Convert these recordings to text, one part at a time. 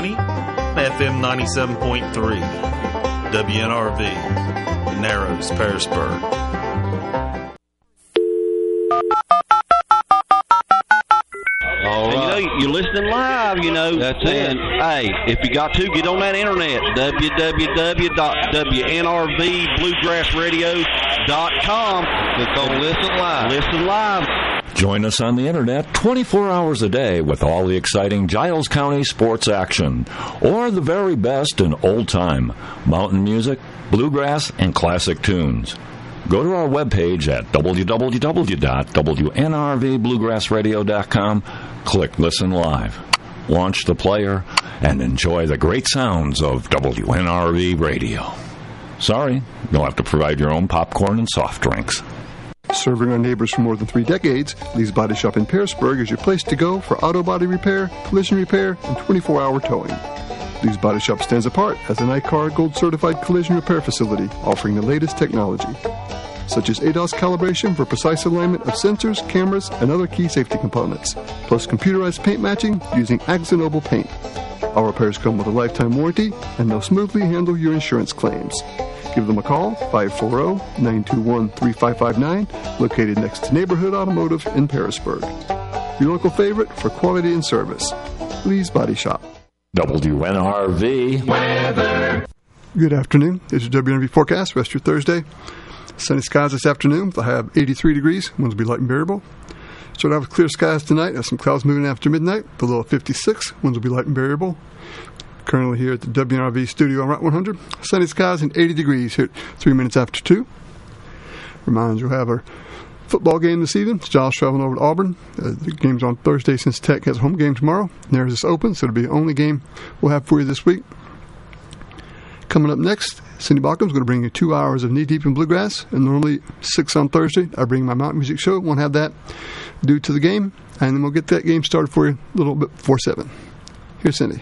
AM1190, FM 97.3, WNRV, Narrows, Pearisburg. All right. You're listening live, That's it. Hey, if you got to, get on that internet, www.WNRVBluegrassRadio.com. Click on Listen Live. Listen live. Join us on the internet 24 hours a day with all the exciting Giles County sports action, or the very best in old-time mountain music, bluegrass, and classic tunes. Go to our webpage at www.WNRVBluegrassRadio.com, click Listen Live, launch the player, and enjoy the great sounds of WNRV Radio. Sorry, you'll have to provide your own popcorn and soft drinks. Serving our neighbors for more than 3 decades, Lee's Body Shop in Pearisburg is your place to go for auto body repair, collision repair, and 24-hour towing. Lee's Body Shop stands apart as an ICAR Gold Certified collision repair facility offering the latest technology, such as ADAS calibration for precise alignment of sensors, cameras, and other key safety components, plus computerized paint matching using Axonoble paint. Our repairs come with a lifetime warranty, and they'll smoothly handle your insurance claims. Give them a call, 540-921-3559, located next to Neighborhood Automotive in Pearisburg. Your local favorite for quality and service, Lee's Body Shop. WNRV weather. Good afternoon. This is WNRV forecast, rest your Thursday. Sunny skies this afternoon with a high of 83 degrees. Winds will be light and variable. Start out with clear skies tonight. Have some clouds moving after midnight. The low of 56. Winds will be light and variable. Currently here at the WNRV studio on Route 100. Sunny skies and 80 degrees here at 3 minutes after 2. Reminds you we'll have our football game this evening. It's Giles traveling over to Auburn. The game's on Thursday since Tech has a home game tomorrow. There's this open, so it'll be the only game we'll have for you this week. Coming up next, Cindy Baucom's going to bring you 2 hours of Knee Deep in Bluegrass, and normally 6 on Thursday. I bring my mountain music show. Won't have that due to the game, and then we'll get that game started for you a little bit before 7. Here's Cindy.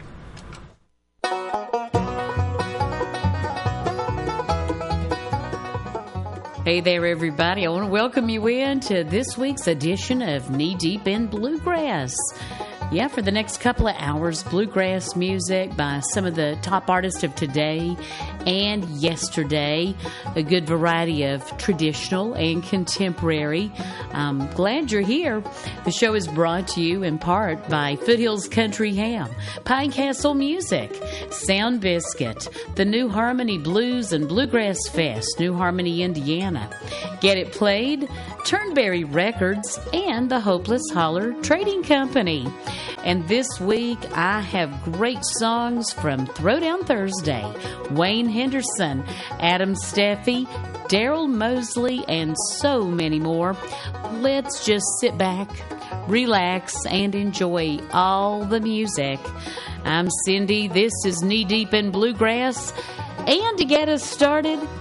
Hey there, everybody. I want to welcome you in to this week's edition of Knee Deep in Bluegrass. Yeah, for the next couple of hours, bluegrass music by some of the top artists of today and yesterday. A good variety of traditional and contemporary. I'm glad you're here. The show is brought to you in part by Foothills Country Ham, Pine Castle Music, Sound Biscuit, the New Harmony Blues and Bluegrass Fest, New Harmony, Indiana, Get It Played, Turnberry Records, and the Hopeless Holler Trading Company. And this week, I have great songs from Throwdown Thursday, Wayne Henderson, Adam Steffi, Daryl Mosley, and so many more. Let's just sit back, relax, and enjoy all the music. I'm Cindy. This is Knee Deep in Bluegrass. And to get us started,